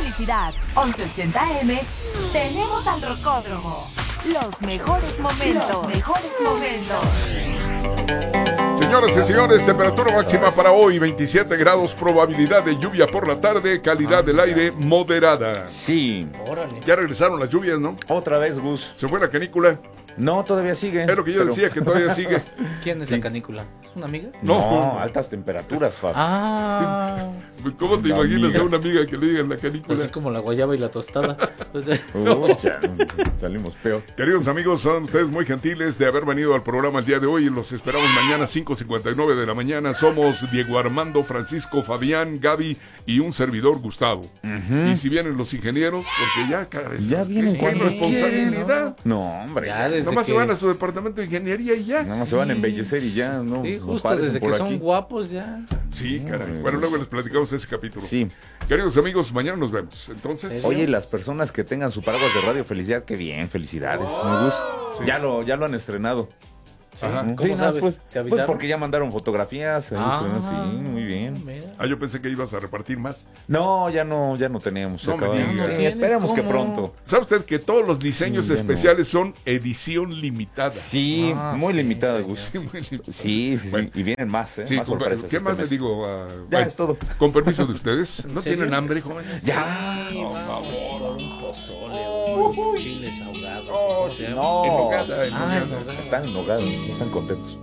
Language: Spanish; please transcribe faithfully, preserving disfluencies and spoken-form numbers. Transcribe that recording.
felicidad. once ochenta A M, tenemos al Rocódromo. Los mejores momentos. Los mejores momentos. Señoras y señores, temperatura máxima para hoy, veintisiete grados, probabilidad de lluvia por la tarde, calidad del aire moderada. Sí. Órale. Ya regresaron las lluvias, ¿no? Otra vez, Gus. Se fue la canícula. No, todavía sigue. Es lo que yo pero- decía, que todavía sigue. ¿Quién es Sí. la canícula? ¿Es una amiga? No. No, altas temperaturas, Fab. Ah, ¿Cómo te La imaginas amiga. a una amiga que le digan la canícula? así como la guayaba y la tostada. Pues, Uy, ya, salimos peor. Queridos amigos, son ustedes muy gentiles de haber venido al programa el día de hoy. Los esperamos mañana cinco cincuenta y nueve de la mañana. Somos Diego Armando, Francisco, Fabián, Gaby y un servidor, Gustavo. Y si vienen los ingenieros, porque ya cada vez Ya vienen qué cuando responsabilidad. No, hombre. Ya ya. desde Nomás que, se van a su departamento de ingeniería y ya. Nada más se van a embellecer y ya, ¿no? sí, no justo parecen desde por que aquí. son guapos ya. Sí, caray. Bueno, luego les platicamos ese capítulo. Sí. Queridos amigos, mañana nos vemos. Entonces, Oye, y las personas que tengan su paraguas de Radio Felicidad, qué bien, felicidades, ¿no, Gus? Sí. Ya lo, ya lo han estrenado. Ajá. ¿no? ¿Cómo Sí, no, sabes? pues, ¿Te pues avisaron? porque ya mandaron fotografías, ahí Ah, estrenaron, sí, muy bien. mira. Ah, yo pensé que ibas a repartir más. No, ya no, ya no teníamos. se No me acabaron. digas. Sí, esperamos que ¿Cómo? pronto. ¿Sabe usted que todos los diseños Sí, ya no. especiales son edición limitada? Sí, Ah, muy sí, limitada, señor. Gus. Sí, muy limitada. Sí, sí, Bueno. sí, y vienen más, ¿eh? Sí, más con- sorpresas. ¿qué este más les mes. digo? Ah, Ya, bueno, es todo. Con permiso de ustedes, ¿no serio? tienen hambre, jóvenes? Ya. Sí, vamos por un pozole o unos chiles ahogados. Oh, o sea, no. En nogada, en Ah, nogada. en nogada. Están enojados, están contentos.